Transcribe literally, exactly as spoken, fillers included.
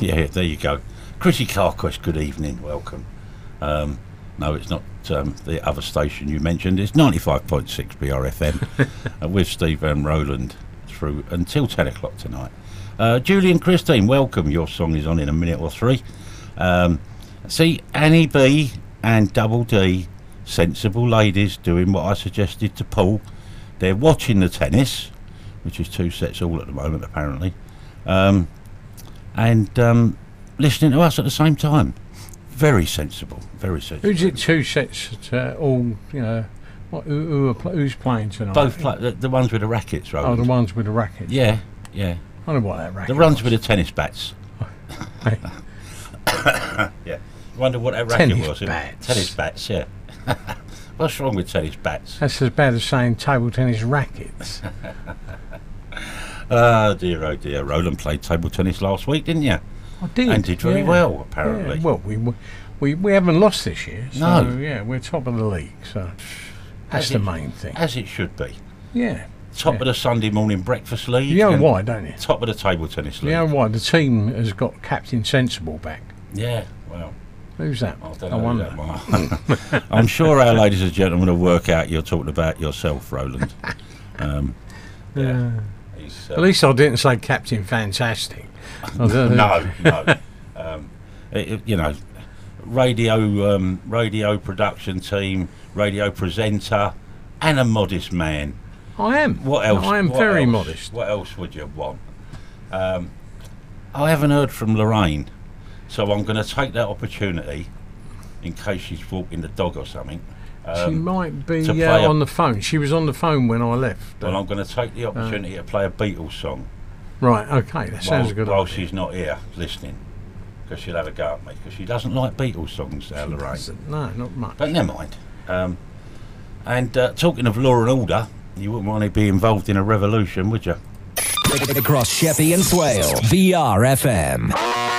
Yeah, there you go. Chrissy Carquest, good evening, welcome. Um, no, it's not um, the other station you mentioned. It's ninety-five point six B R F M uh, with Steve and Roland through until ten o'clock tonight. Uh, Julie and Christine, welcome. Your song is on in a minute or three. Um, see, Annie B and Double D, sensible ladies, doing what I suggested to Paul. They're watching the tennis, which is two sets all at the moment, apparently, um, and um, listening to us at the same time. Very sensible, very sensible. Who's it two sets to all, you know, what, who, who are pl- who's playing tonight? Both play, the, the ones with the rackets, right? Oh, the ones with the rackets. Yeah, yeah. I don't know what that racket The ones was. with the tennis bats. Yeah. Wonder what that racket Tennis was. bats. Tennis bats, yeah. What's wrong with tennis bats? That's as bad as saying table tennis rackets. Oh dear, oh dear. Roland played table tennis last week, didn't you? I did. And did very yeah. well, apparently. Yeah. Well, we, we we haven't lost this year, so No. yeah, we're top of the league, so that's As the it- main thing. As it should be. Yeah. Top yeah. of the Sunday morning breakfast league. You know and why, don't you? Top of the table tennis league. You know why? The team has got Captain Sensible back. Yeah, well, Who's that? I don't I know who wonder. that was. I'm sure our ladies and gentlemen will work out you're talking about yourself, Roland. Um, yeah. Yeah. He's, uh, At least I didn't say Captain Fantastic. I don't know. no, no. Um, it, it- you know, radio, um, radio production team, radio presenter, and a modest man. I am. What else? I am what very else- modest. What else would you want? Um, I haven't heard from Lorraine, so I'm going to take that opportunity, in case she's walking the dog or something. She Um, might be to uh, play a- on the phone. She was on the phone when I left. well, I'm going to take the opportunity to play a Beatles song Right, okay, that sounds while, good. while idea. she's not here listening, because she'll have a go at me, because she doesn't like Beatles songs, our She Lorraine. doesn't- No, not much. But never mind. Um, and uh, talking of law and order, you wouldn't want to be involved in a revolution, would you? Across Sheppey and Swale, V R F M.